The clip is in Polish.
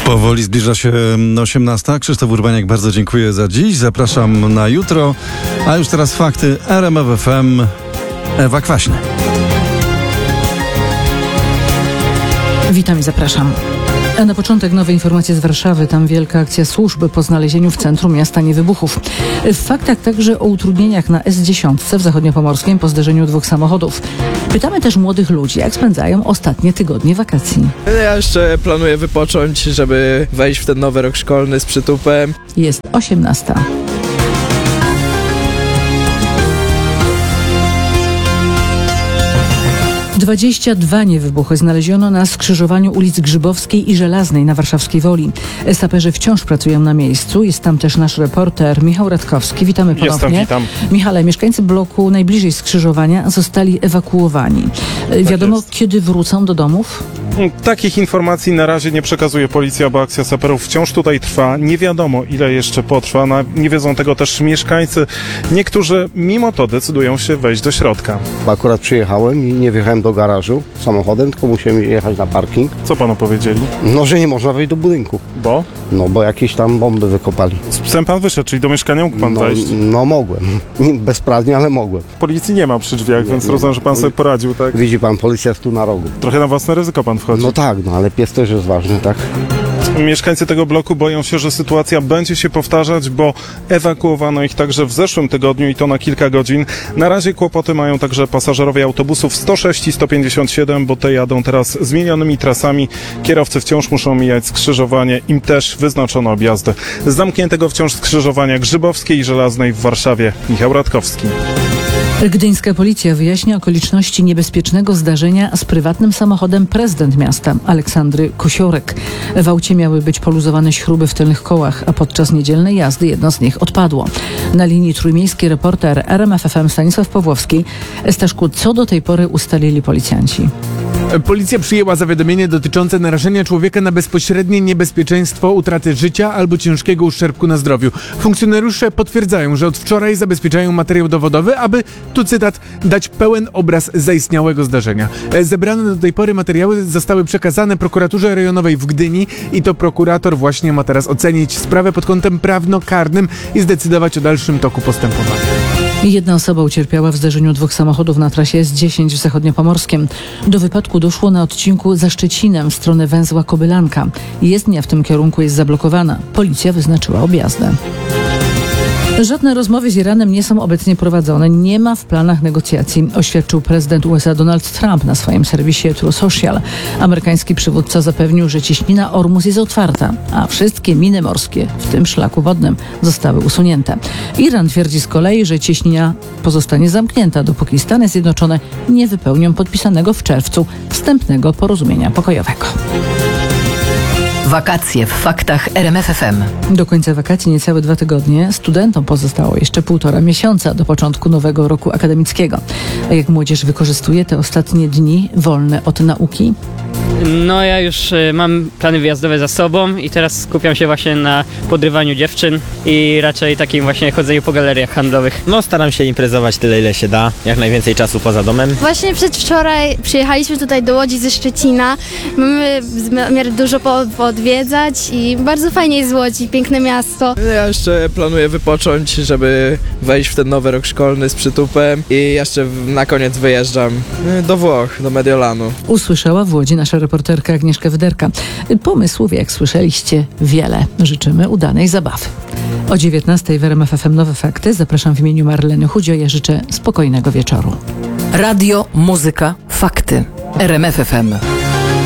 Powoli zbliża się 18. Krzysztof Urbaniak, bardzo dziękuję za dziś. Zapraszam na jutro. A już teraz fakty. RMF FM. Ewa Kwaśny. Witam i zapraszam. A na początek nowe informacje z Warszawy. Tam wielka akcja służby po znalezieniu w centrum miasta niewybuchów. W faktach także o utrudnieniach na S10 w Zachodniopomorskiem po zderzeniu dwóch samochodów. Pytamy też młodych ludzi, jak spędzają ostatnie tygodnie wakacji. Ja jeszcze planuję wypocząć, żeby wejść w ten nowy rok szkolny z przytupem. Jest 18. Dwadzieścia 22 niewybuchy znaleziono na skrzyżowaniu ulic Grzybowskiej i Żelaznej na warszawskiej Woli. Saperzy wciąż pracują na miejscu. Jest tam też nasz reporter Michał Radkowski. Witamy ponownie. Witam. Michale, mieszkańcy bloku najbliżej skrzyżowania zostali ewakuowani. Wiadomo, kiedy wrócą do domów? Takich informacji na razie nie przekazuje policja, bo akcja saperów wciąż tutaj trwa. Nie wiadomo, ile jeszcze potrwa. Nie wiedzą tego też mieszkańcy. Niektórzy mimo to decydują się wejść do środka. Akurat przyjechałem i nie wjechałem do garażu samochodem, tylko musiałem jechać na parking. Co panu powiedzieli? No, że nie można wejść do budynku. Bo? No, bo jakieś tam bomby wykopali. Z psem pan wyszedł, czyli do mieszkania mógł pan wejść? No, mogłem. Bezprawnie, ale mogłem. Policji nie ma przy drzwiach, więc rozumiem, że pan sobie poradził, tak? Widzi pan, policja jest tu na rogu. Trochę na własne ryzyko pan wchodzi. No tak, ale pies też jest ważny, tak? Mieszkańcy tego bloku boją się, że sytuacja będzie się powtarzać, bo ewakuowano ich także w zeszłym tygodniu i to na kilka godzin. Na razie kłopoty mają także pasażerowie autobusów 106 i 157, bo te jadą teraz zmienionymi trasami. Kierowcy wciąż muszą mijać skrzyżowanie, im też wyznaczono objazdy. Z zamkniętego wciąż skrzyżowania Grzybowskiej i Żelaznej w Warszawie. Michał Radkowski. Gdyńska policja wyjaśnia okoliczności niebezpiecznego zdarzenia z prywatnym samochodem prezydent miasta Aleksandry Kosiorek. W aucie miały być poluzowane śruby w tylnych kołach, a podczas niedzielnej jazdy jedno z nich odpadło. Na linii trójmiejski reporter RMF FM Stanisław Pawłowski. Staszku, co do tej pory ustalili policjanci? Policja przyjęła zawiadomienie dotyczące narażenia człowieka na bezpośrednie niebezpieczeństwo utraty życia albo ciężkiego uszczerbku na zdrowiu. Funkcjonariusze potwierdzają, że od wczoraj zabezpieczają materiał dowodowy, aby, tu cytat, dać pełen obraz zaistniałego zdarzenia. Zebrane do tej pory materiały zostały przekazane prokuraturze rejonowej w Gdyni i to prokurator właśnie ma teraz ocenić sprawę pod kątem prawno-karnym i zdecydować o dalszym toku postępowania. Jedna osoba ucierpiała w zderzeniu dwóch samochodów na trasie S10 w Zachodniopomorskiem. Do wypadku doszło na odcinku za Szczecinem w stronę węzła Kobylanka. Jezdnia w tym kierunku jest zablokowana. Policja wyznaczyła objazdę. Żadne rozmowy z Iranem nie są obecnie prowadzone. Nie ma w planach negocjacji, oświadczył prezydent USA Donald Trump na swoim serwisie Truth Social. Amerykański przywódca zapewnił, że cieśnina Ormus jest otwarta, a wszystkie miny morskie, w tym szlaku wodnym, zostały usunięte. Iran twierdzi z kolei, że cieśnina pozostanie zamknięta, dopóki Stany Zjednoczone nie wypełnią podpisanego w czerwcu wstępnego porozumienia pokojowego. Wakacje w faktach RMF FM. Do końca wakacji niecałe 2 tygodnie. Studentom pozostało jeszcze 1,5 miesiąca do początku nowego roku akademickiego. A jak młodzież wykorzystuje te ostatnie dni wolne od nauki? No ja już mam plany wyjazdowe za sobą i teraz skupiam się właśnie na podrywaniu dziewczyn i raczej takim właśnie chodzeniu po galeriach handlowych. No staram się imprezować tyle, ile się da, jak najwięcej czasu poza domem. Właśnie przedwczoraj przyjechaliśmy tutaj do Łodzi ze Szczecina. Mamy zamiar dużo poodwiedzać i bardzo fajnie jest w Łodzi, piękne miasto. Ja jeszcze planuję wypocząć, żeby wejść w ten nowy rok szkolny z przytupem i jeszcze na koniec wyjeżdżam do Włoch, do Mediolanu. Usłyszała w Łodzi nasza reporterka Agnieszka Wyderka. Pomysłów, jak słyszeliście, wiele. Życzymy udanej zabawy. O 19:00 w RMF FM Nowe Fakty. Zapraszam w imieniu Marleny Chudzio. Ja życzę spokojnego wieczoru. Radio, muzyka, fakty. RMF FM.